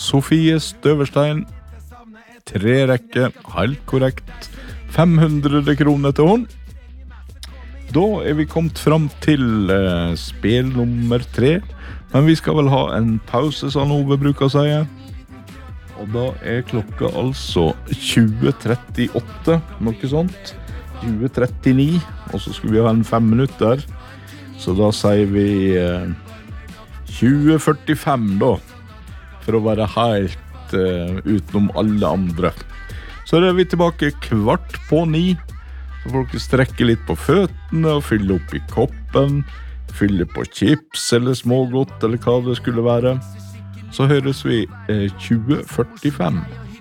Sofie Støverstein. 3 rekker, helt korrekt. 500 kroner til hun. Da vi kommet fram til spil nummer 3. Men vi skal vel ha en pause, sånn Ove bruker å si. Og da klokka altså 20:38, noe sånt. 20:39, og så skulle vi ha en 5 minutter. Så da sier vi 20:45 da, for å være helt utenom alle andre. Så vi tilbake 8:15. Så får dere strekke litt på føttene og fylle opp i koppen. Fylle på chips eller smågodt eller hva det skulle være. Så høres vi 20:45.